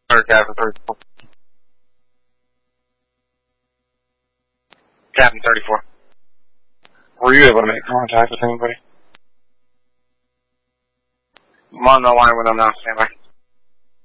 Or Captain 34. Captain 34. Were you able to make contact with anybody? I'm on the line with them now, stand by.